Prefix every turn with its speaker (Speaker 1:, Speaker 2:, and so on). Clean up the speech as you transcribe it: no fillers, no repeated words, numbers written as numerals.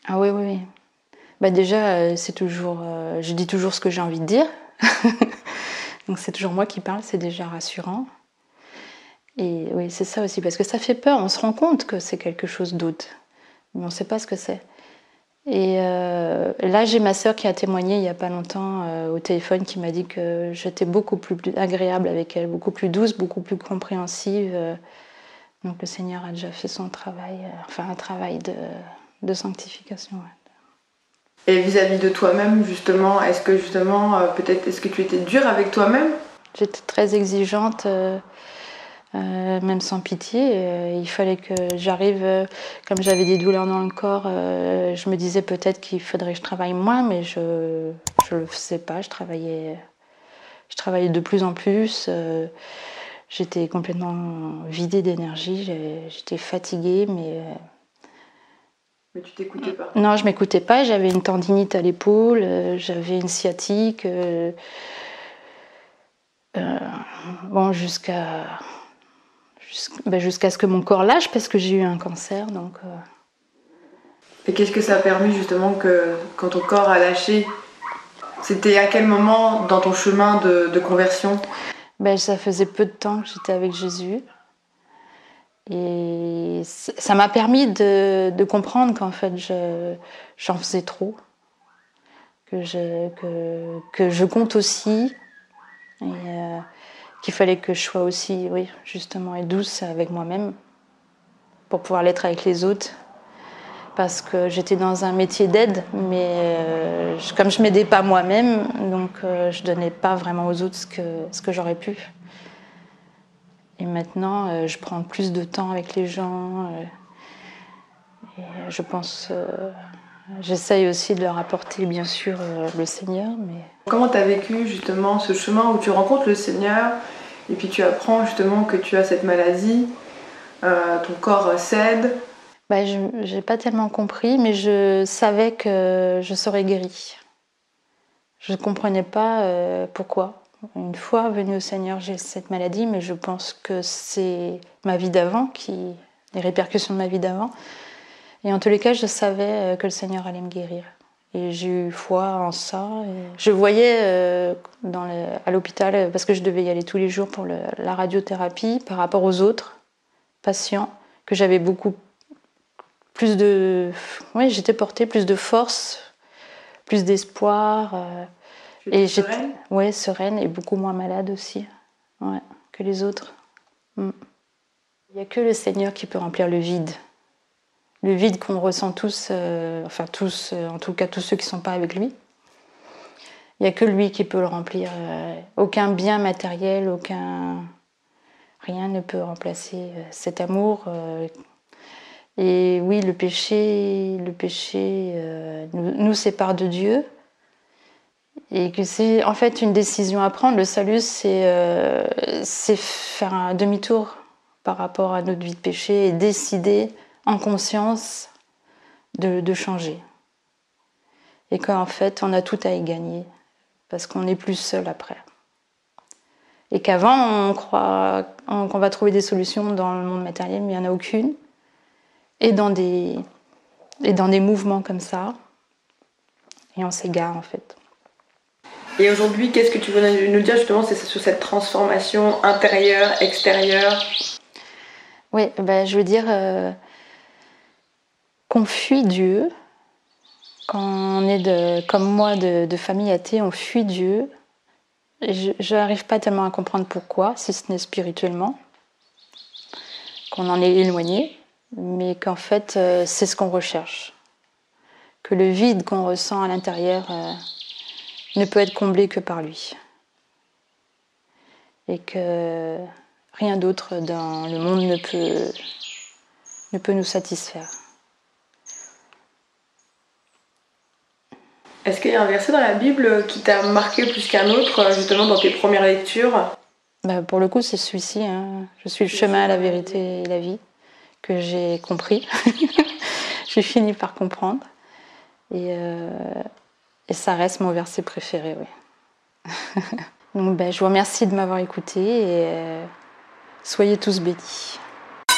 Speaker 1: Ah oui, oui, oui. Bah déjà, c'est toujours, je dis toujours ce que j'ai envie de dire. Donc c'est toujours moi qui parle, c'est déjà rassurant. Et oui, c'est ça aussi, parce que ça fait peur. On se rend compte que c'est quelque chose d'autre, mais on ne sait pas ce que c'est. Et là, j'ai ma sœur qui a témoigné il n'y a pas longtemps au téléphone, qui m'a dit que j'étais beaucoup plus agréable avec elle, beaucoup plus douce, beaucoup plus compréhensive. Donc le Seigneur a déjà fait son travail, enfin un travail de sanctification. Ouais.
Speaker 2: Et vis-à-vis de toi-même, justement, est-ce que justement, peut-être, est-ce que tu étais dure avec toi-même?
Speaker 1: J'étais très exigeante, même sans pitié. Il fallait que j'arrive, comme j'avais des douleurs dans le corps, je me disais peut-être qu'il faudrait que je travaille moins, mais je le faisais pas. Je travaillais de plus en plus. J'étais complètement vidée d'énergie. J'étais fatiguée, mais
Speaker 2: tu t'écoutais pas.
Speaker 1: non, je m'écoutais pas. J'avais une tendinite à l'épaule, j'avais une sciatique. Bon, jusqu'à ce que mon corps lâche, parce que j'ai eu un cancer. Donc,
Speaker 2: Et qu'est-ce que ça a permis justement que quand ton corps a lâché? C'était à quel moment dans ton chemin de conversion?
Speaker 1: ça faisait peu de temps que j'étais avec Jésus. Et ça m'a permis de comprendre qu'en fait, j'en faisais trop. Que je compte aussi. Et qu'il fallait que je sois aussi, oui, justement, et douce avec moi-même pour pouvoir l'être avec les autres. Parce que j'étais dans un métier d'aide, mais comme je m'aidais pas moi-même, donc je donnais pas vraiment aux autres ce que j'aurais pu. Et maintenant, je prends plus de temps avec les gens. Et je pense, j'essaye aussi de leur apporter bien sûr le Seigneur. Mais
Speaker 2: comment tu as vécu justement ce chemin où tu rencontres le Seigneur et puis tu apprends justement que tu as cette maladie, ton corps cède?
Speaker 1: Je n'ai pas tellement compris, mais je savais que je serais guérie. Je ne comprenais pas pourquoi. Une fois venue au Seigneur, j'ai cette maladie, mais je pense que c'est ma vie d'avant, les répercussions de ma vie d'avant. Et en tous les cas, je savais que le Seigneur allait me guérir. Et j'ai eu foi en ça. Et je voyais à l'hôpital, parce que je devais y aller tous les jours pour la radiothérapie, par rapport aux autres patients, que j'avais beaucoup plus de... Oui, j'étais portée plus de force, plus d'espoir.
Speaker 2: Et j'étais sereine?
Speaker 1: Ouais, sereine et beaucoup moins malade aussi, ouais, que les autres. Il n'y a que le Seigneur qui peut remplir le vide. Le vide qu'on ressent tous, en tout cas tous ceux qui ne sont pas avec lui. Il n'y a que lui qui peut le remplir. Aucun bien matériel, rien ne peut remplacer cet amour. Et oui, le péché nous sépare de Dieu. Et que c'est en fait une décision à prendre. Le salut, c'est faire un demi-tour par rapport à notre vie de péché et décider en conscience de changer. Et qu'en fait, on a tout à y gagner, parce qu'on n'est plus seul après. Et qu'avant, on croit qu'on va trouver des solutions dans le monde matériel, mais il n'y en a aucune. Et dans des mouvements comme ça, et on s'égare en fait.
Speaker 2: Et aujourd'hui, qu'est-ce que tu veux nous dire justement sur cette transformation intérieure, extérieure?
Speaker 1: Oui, je veux dire qu'on fuit Dieu. Quand on est comme moi de famille athée, on fuit Dieu. Je n'arrive pas tellement à comprendre pourquoi, si ce n'est spirituellement, qu'on en est éloigné, mais qu'en fait, c'est ce qu'on recherche. Que le vide qu'on ressent à l'intérieur ne peut être comblé que par lui. Et que rien d'autre dans le monde ne peut nous satisfaire.
Speaker 2: Est-ce qu'il y a un verset dans la Bible qui t'a marqué plus qu'un autre, justement dans tes premières lectures?
Speaker 1: Pour le coup, c'est celui-ci. Hein. Je suis le chemin, la vérité et la vie, que j'ai compris. J'ai fini par comprendre. Et ça reste mon verset préféré, oui. Donc, je vous remercie de m'avoir écouté et soyez tous bénis.